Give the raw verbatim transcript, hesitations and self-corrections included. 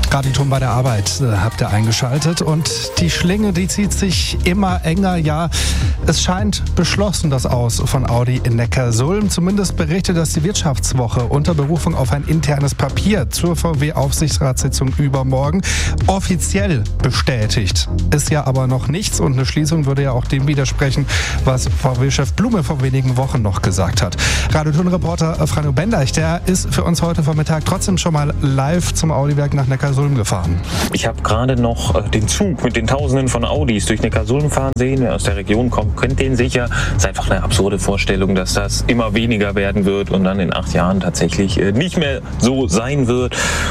Radioton bei der Arbeit äh, habt ihr eingeschaltet und die Schlinge, die zieht sich immer enger. Ja, es scheint beschlossen, das Aus von Audi in Neckarsulm. Zumindest berichtet das die Wirtschaftswoche unter Berufung auf ein internes Papier zur V W-Aufsichtsratssitzung übermorgen. Offiziell bestätigt ist ja aber noch nichts und eine Schließung würde ja auch dem widersprechen, was V W-Chef Blume vor wenigen Wochen noch gesagt hat. Radioton-Reporter Franjo Bendeich, der ist für uns heute Vormittag trotzdem schon mal live zum Audi-Werk nach Neckarsulm gefahren. Ich habe gerade noch äh, den Zug mit den Tausenden von Audis durch Neckarsulm fahren sehen. Wer aus der Region kommt, kennt den sicher. Es ist einfach eine absurde Vorstellung, dass das immer weniger werden wird und dann in acht Jahren tatsächlich äh, nicht mehr so sein wird.